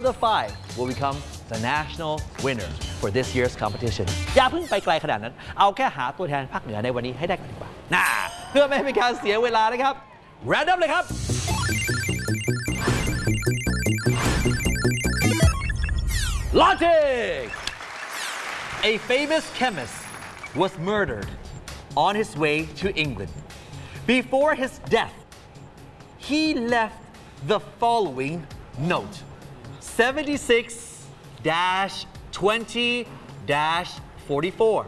the 5 will become the national winner for this year's competition อย่าเพิ่งไปไกลขนาดนั้นเอาแค่หาตัวแทนภาคเหนือในวันนี้ให้ได้ก่อนดีกว่าเพื่อไม่ให้เป็นการเสียเวลานะครับ Random เลยครับ Logic A famous chemist was murdered on his way to England. Before his death, he left the following note 76-20-44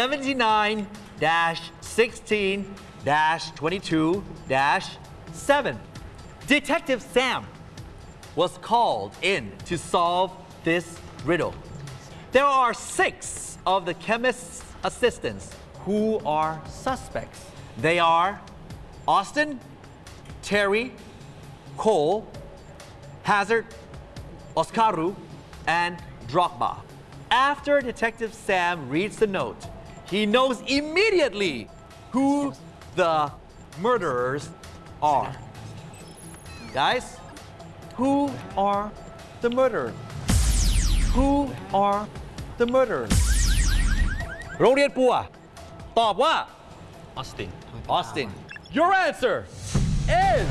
79-16-22-7 Detective Sam was called in to solve this riddle. There are 6 of the chemist's assistants who are suspects. They are Austin, Terry, Cole, Hazard, Oscaru, and Drogba. After Detective Sam reads the note, he knows immediately who the murderers are. Guys, who are the murderers? Who are the murderers? โรงเรียนปัวตอบว่า Austin. Your answer is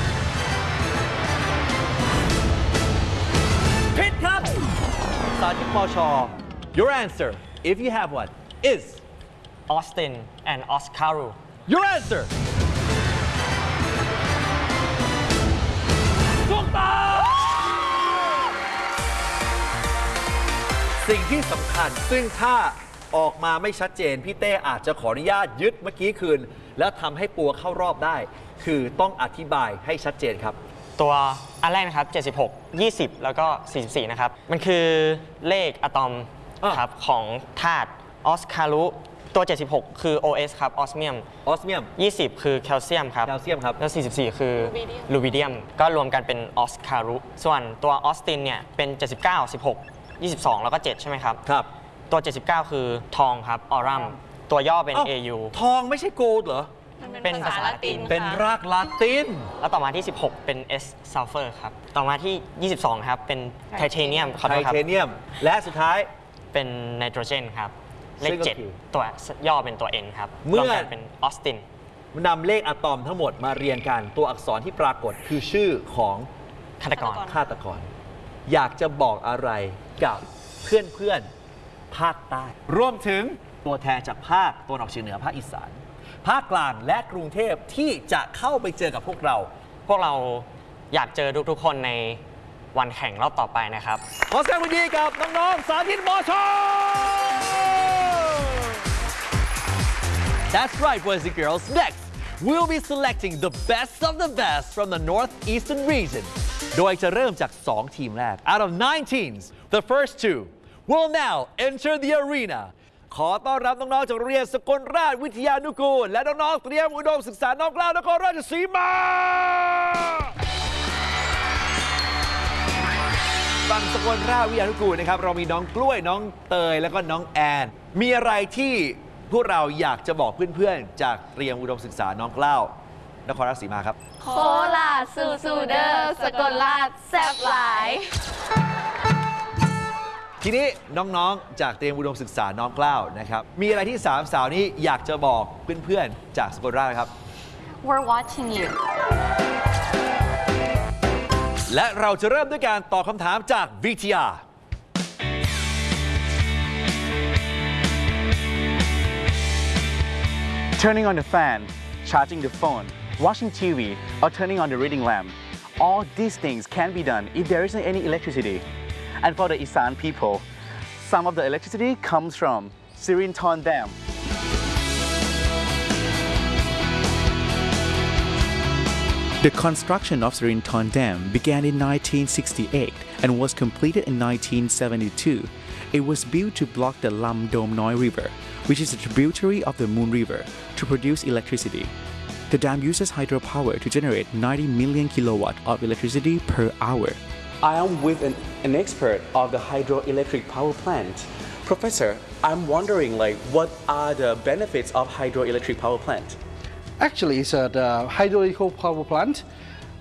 ผิดครับสาธิตมช Your answer if you have one is Austin and Oscaru Your answer ถูกต้องสิ่งที่สำคัญซึ่งถ้าออกมาไม่ชัดเจนพี่เต้อาจจะขออนุญาตยึดเมื่อกี้คืนแล้วทำให้ปัวเข้ารอบได้คือต้องอธิบายให้ชัดเจนครับตัวอันแรกนะครับ76 20แล้วก็44นะครับมันคือเลขอะตอมครับของธาตุออสคารุตัว76คือ OS ครับออสเมียม20คือแคลเซียมครับแล้ว44คือลูบิเดียมก็รวมกันเป็นออสคารุส่วนตัวออสตินเนี่ยเป็น79 16 22แล้วก็7ใช่ไหมครับตัว79คือทองครับออรัมตัวย่อเป็น AU ทองไม่ใช่โกลด์เหรอเป็นภาษาละตินเป็นรากลาตินแล้วต่อมาที่16เป็น S sulfur ครับต่อมาที่22ครับเป็นไทเทเนียมและสุดท้ายเป็นไนโตรเจนครับเลข7ตัวย่อเป็นตัว N ครับรวมกันเป็นออสตินนำเลขอะตอมทั้งหมดมาเรียงกันตัวอักษรที่ปรากฏคือชื่อของฆาตกรอยากจะบอกอะไรกับเพื่อนภาคใต้รวมถึงตัวแทนจากภาคตะวันออกเฉียงเหนือภาคอีสานภาคกลางและกรุงเทพที่จะเข้าไปเจอกับพวกเราอยากเจอทุกๆคนในวันแข่งรอบต่อไปนะครับขอแสดงความยินดีกับน้องๆสาธิตมช That's right boys and girls next we'll be selecting the best of the best from the northeastern region โดยจะเริ่มจาก2ทีมแรก out of 9 teams the first 2 will now enter the arenaขอต้อนรับน้องๆจากโรงเรียนสกลราชวิทยานุกูลและน้องๆเตรียมอุดมศึกษาน้องกล้าวนครราชสีมาฝั่งสกลราชวิทยานุกูลนะครับเรามีน้องกล้วยน้องเตยแล้วก็น้องแอนมีอะไรที่พวกเราอยากจะบอกเพื่อนๆจากเตรียมอุดมศึกษาน้องกล้าวนครราชสีมาครับโคราชสู้เดอร์สกลราชแซ่บหลายทีนี้น้องๆจากเตรียมอุดมศึกษาน้องกล้าวนะครับมีอะไรที่3 สาวนี้อยากจะบอกเพื่อนๆจากสกลราชครับ We're watching you และเราจะเริ่มด้วยการตอบคำถามจาก VTR Turning on the fan, charging the phone, watching TV, or turning on the reading lamp. All these things can be done if there isn't any electricity. And for the Isan people, some of the electricity comes from Sirinton Dam. The construction of Sirinton Dam began in 1968 and was completed in 1972. It was built to block the Lam Dom Noi River, which is a tributary of the Moon River, to produce electricity. The dam uses hydropower to generate 90 million kilowatt of electricity per hour. I am with an expert of the hydroelectric power plant. Professor, I'm wondering what are the benefits of hydroelectric power plant? Actually, the hydroelectric power plant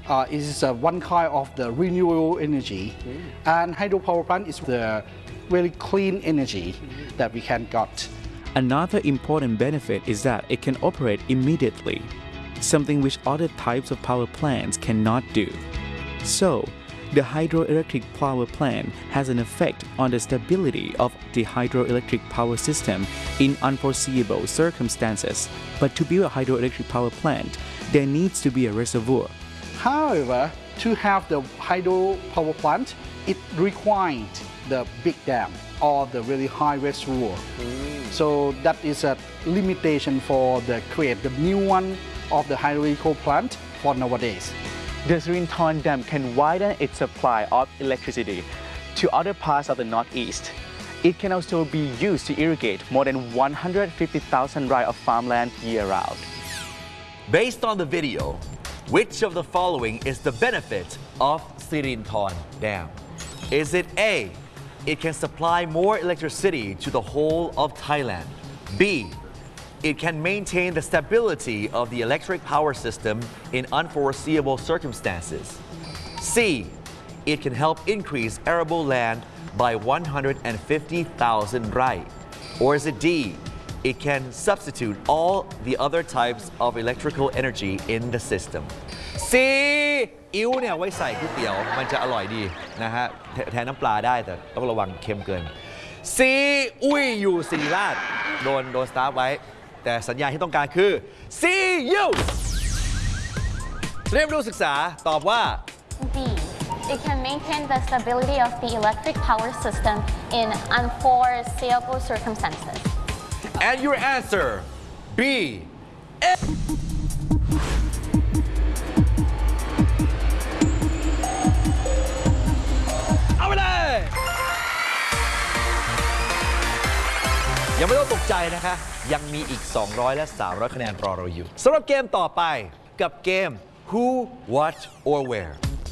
is one kind of the renewable energy, and hydropower plant is the very clean energy that we can got. Another important benefit is that it can operate immediately, something which other types of power plants cannot do. So, the hydroelectric power plant has an effect on the stability of the hydroelectric power system in unforeseeable circumstances. But to build a hydroelectric power plant, there needs to be a reservoir. However, to have the hydropower plant, it required the big dam or the really high reservoir. So that is a limitation for the create the new one of the hydroelectric plant for nowadays. The Serinthorn Dam can widen its supply of electricity to other parts of the Northeast. It can also be used to irrigate more than 150,000 rai of farmland year-round. Based on the video, which of the following is the benefit of Serinthorn Dam? Is it A, it can supply more electricity to the whole of Thailand? B, it can maintain the stability of the electric power system in unforeseeable circumstances. C, it can help increase arable land by 150,000 rai. Or is it D, it can substitute all the other types of electrical energy in the system? C อิ้วเนี่ยไว้ใส่ก๋วยเตี๋ยวมันจะอร่อยดีนะฮะแทนน้ำปลาได้แต่ต้องระวังเค็มเกิน C อุ้ยอยู่ศิริราชโดนสตาร์ทไว้แต่สัญญาณที่ต้องการคือ See you เรียนรู้ศึกษาตอบว่า B. It can maintain the stability of the electric power system in unforeseeable circumstances. and your answer B เอาไปเลยยังไม่ต้องตกใจนะคะยังมีอีก200และ300คะแนนรอเราอยู่สำหรับเกมต่อไปกับเกม Who What or Where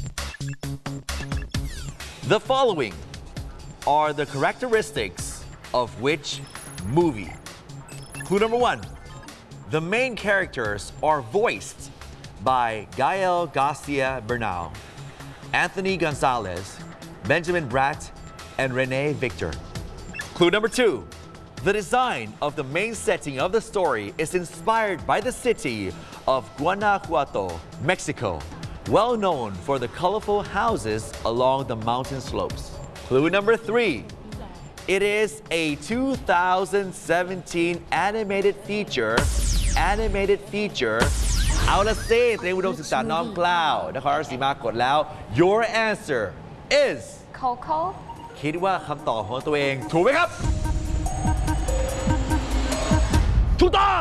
The following are the characteristics of which movie Clue number 1 The main characters are voiced by Gael Garcia Bernal Anthony Gonzalez Benjamin Bratt and Renee Victor Clue number 2 The design of the main setting of the story is inspired by the city of Guanajuato, Mexico, well known for the colorful houses along the mountain slopes. Clue number 3. It is a 2017 animated feature. เอาละสิเตรียมอุดมศึกษาน้อมกล้าวนครราชสีมากดแล้ว Your answer is Coco. คิดว่าคำตอบของตัวเองถูกไหมครับ ถูกต้อง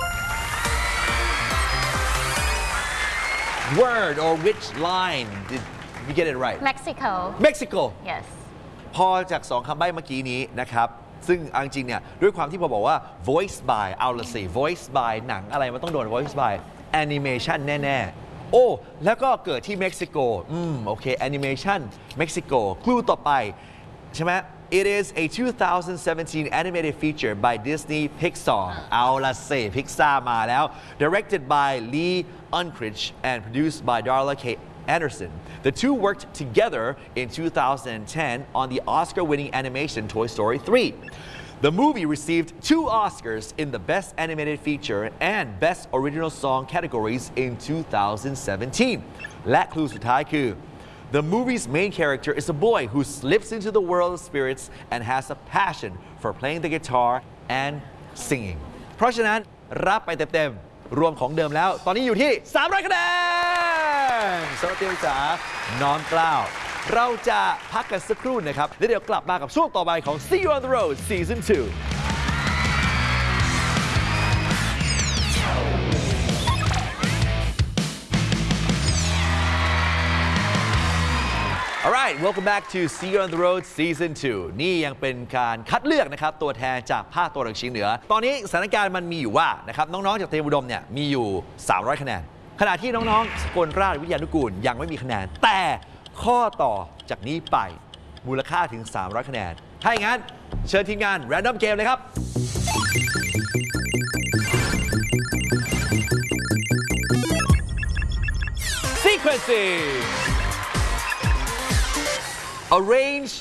Word or which line did you get it right Mexico. Mexico Yes. พอจาก2คำใบ้เมื่อกี้นี้นะครับซึ่งเอาจริงเนี่ยด้วยความที่พอบอกว่า voice by เอาละสิ voice by หนังอะไรมันต้องโดน voice by animation แน่ๆโอ้แล้วก็เกิดที่เม็กซิโกโอเค animation เม็กซิโกคลูต่อไปใช่ไหมIt is a 2017 animated feature by Disney Pixar เอาละสิ Pixar มาแล้ว directed by Lee Unkrich and produced by Darla K. Anderson. The two worked together in 2010 on the Oscar-winning animation Toy Story 3. The movie received 2 Oscars in the Best Animated Feature and Best Original Song categories in 2017. และคลูสุดท้ายคือ The movie's main character is a boy who slips into the world of spirits and has a passion for playing the guitar and singing. เพราะฉะนั้นรับไปเต็มๆรวมของเดิมแล้วตอนนี้อยู่ที่300คะแนนสำหรับเตรียมศึกษาน้อมกล้าวเราจะพักกันสักครู่นะครับแล้วเดี๋ยวกลับมากับช่วงต่อไปของ See You on the Road Season 2 Alright, welcome back to See You on the Road Season 2 นี่ยังเป็นการคัดเลือกนะครับตัวแทนจากภาคตะวันออกเฉียงเหนือตอนนี้สถานการณ์มันมีอยู่ว่านะครับน้องๆจากเตรียมอุดมเนี่ยมีอยู่300คะแนนขณะที่น้องๆสกลราชวิทยานุกูลยังไม่มีคะแนนแต่ข้อต่อจากนี้ไปมูลค่าถึง300คะแนนถ้าอย่างนั้นเชิญทีมงาน Random Game เลยครับ Sequence frequency. Arrange